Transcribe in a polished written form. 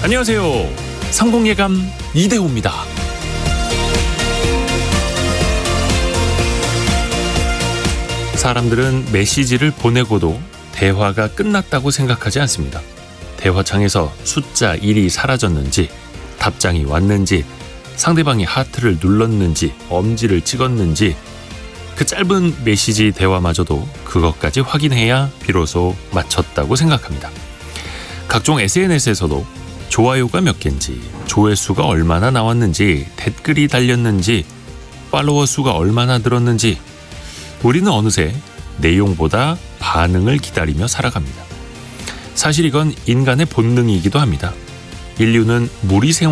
안녕하세요. 성공예감 이대호입니다. 사람들은 메시지를 보내고도 대화가 끝났다고 생각하지 않습니다. 대화창에서 숫자 1이 사라졌는지, 답장이 왔는지, 상대방이 하트를 눌렀는지, 엄지를 찍었는지, 그 짧은 메시지 대화마저도 그것까지 확인해야 비로소 마쳤다고 생각합니다. 각종 SNS에서도 좋아요가 몇 개인지, 조회수가 얼마나 나왔는지, 댓글이 달렸는지, 팔로워 수가 얼마나 늘었는지, 우리는 어느새 내용보다 반응을 기다리며 살아갑니다. 사실 이건 인간의 본능이기도 합니다. 인류는 무리 생활